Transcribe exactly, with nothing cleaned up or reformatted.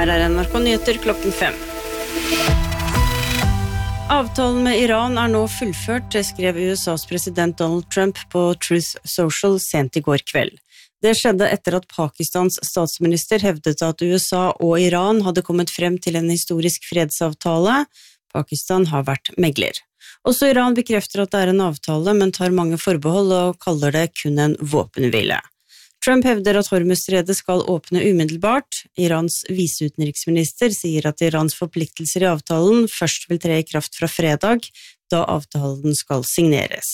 Her er N R K Nyheter klokken fem. Avtalen med Iran er nå fullført, det skrev U S A's president Donald Trump på Truth Social sent i går kveld. Det skjedde etter at Pakistans statsminister hevdet at U S A og Iran hadde kommet frem til en historisk fredsavtale. Pakistan har vært megler. Også Iran bekrefter at det er en avtale, men tar mange forbehold og kaller det kun en våpenhvile. Trump hevder at Hormuzstredet skal åpne umiddelbart. Irans viseutenriksminister sier at Irans forpliktelser i avtalen først vil tre i kraft fra fredag, da avtalen skal signeres.